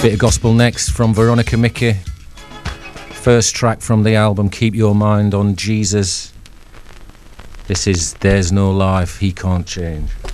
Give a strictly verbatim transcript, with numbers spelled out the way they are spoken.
Bit of gospel next from Veronica Mickey. First track from the album Keep Your Mind on Jesus. This is There's No Life He Can't Change.